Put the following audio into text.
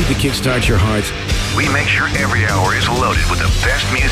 to kickstart your heart. We make sure every hour is loaded with the best music